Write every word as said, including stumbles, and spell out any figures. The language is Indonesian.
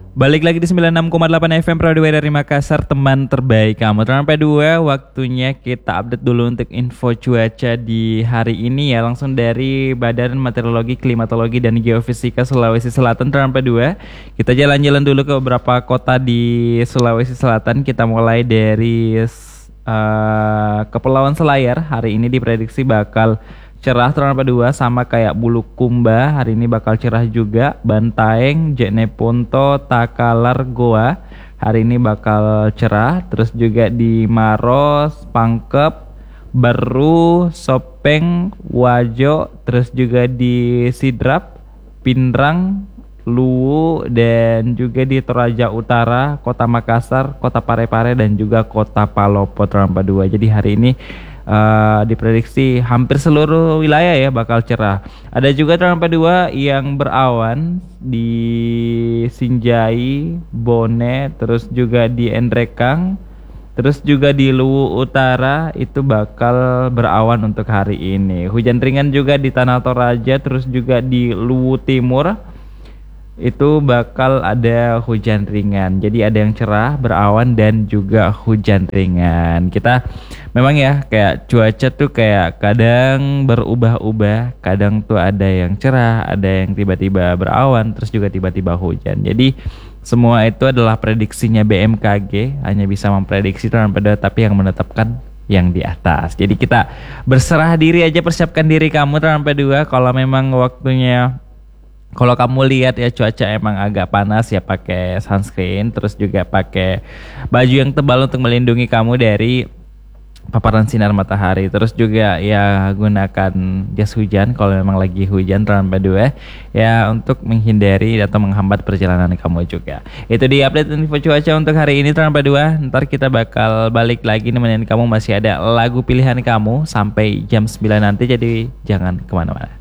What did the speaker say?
Balik lagi di sembilan puluh enam koma delapan F M Radio dari Makassar, teman terbaik kamu. Sampai dua, waktunya kita update dulu untuk info cuaca di hari ini ya. Langsung dari Badan Meteorologi, Klimatologi, dan Geofisika Sulawesi Selatan. Sampai dua, kita jalan-jalan dulu ke beberapa kota di Sulawesi Selatan. Kita mulai dari uh, Kepulauan Selayar. Hari ini diprediksi bakal cerah terang dua, sama kayak Bulukumba hari ini bakal cerah juga. Bantaeng, Jeneponto, Takalar, Goa hari ini bakal cerah. Terus juga di Maros, Pangkep, Beru, Sopeng, Wajo, terus juga di Sidrap, Pindrang, Luwu, dan juga di Toraja Utara, Kota Makassar, Kota Parepare, dan juga Kota Palopo terang dua. Jadi hari ini Uh, diprediksi hampir seluruh wilayah ya bakal cerah. Ada juga terang dua yang berawan di Sinjai, Bone, terus juga di Endrekang, terus juga di Luwu Utara itu bakal berawan untuk hari ini. Hujan ringan juga di Tanah Toraja, terus juga di Luwu Timur itu bakal ada hujan ringan. Jadi ada yang cerah, berawan, dan juga hujan ringan. Kita memang ya kayak cuaca tuh kayak kadang berubah-ubah. Kadang tuh ada yang cerah, ada yang tiba-tiba berawan, terus juga tiba-tiba hujan. Jadi semua itu adalah prediksinya B M K G. Hanya bisa memprediksi pada, tapi yang menetapkan yang di atas. Jadi kita berserah diri aja, persiapkan diri kamu sampai dua. Kalau memang waktunya, kalau kamu lihat ya cuaca emang agak panas ya, pakai sunscreen, terus juga pakai baju yang tebal untuk melindungi kamu dari paparan sinar matahari. Terus juga ya gunakan jas hujan kalau memang lagi hujan sampai dua ya, untuk menghindari atau menghambat perjalanan kamu juga. Itu di update info cuaca untuk hari ini sampai dua. Ntar kita bakal balik lagi nemenin kamu, masih ada lagu pilihan kamu sampai jam sembilan nanti, jadi jangan kemana-mana.